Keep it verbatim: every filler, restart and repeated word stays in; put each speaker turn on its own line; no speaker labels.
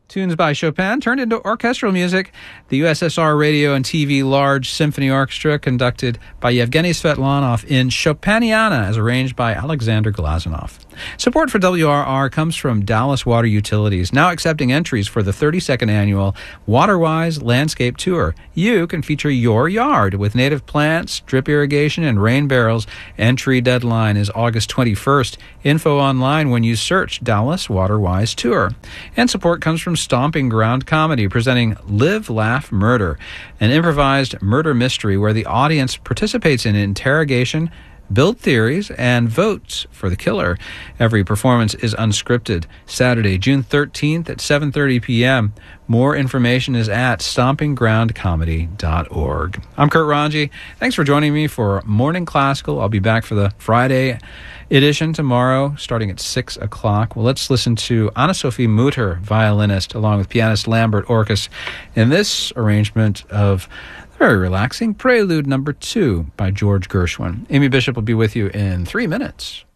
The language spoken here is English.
Tunes by Chopin turned into orchestral music. The U S S R Radio and T V Large Symphony Orchestra, conducted by Yevgeny Svetlanov in Chopiniana, as arranged by Alexander Glazunov. Support for W R R comes from Dallas Water Utilities, now accepting entries for the thirty-second annual WaterWise Landscape Tour. You can feature your yard with native plants, drip irrigation, and rain barrels. Entry deadline is August twenty-first. Info online when you search Dallas WaterWise Tour. And support comes from Stomping Ground Comedy, presenting Live, Laugh, Murder, an improvised murder mystery where the audience participates in interrogation, build theories, and votes for the killer. Every performance is unscripted. Saturday, June thirteenth at seven thirty p.m. More information is at stomping ground comedy dot org. I'm Kurt Ranji. Thanks for joining me for Morning Classical. I'll be back for the Friday edition tomorrow, starting at six o'clock. Well, let's listen to Anna-Sophie Mutter, violinist, along with pianist Lambert Orkus, in this arrangement of very relaxing Prelude Number Two by George Gershwin. Amy Bishop will be with you in three minutes.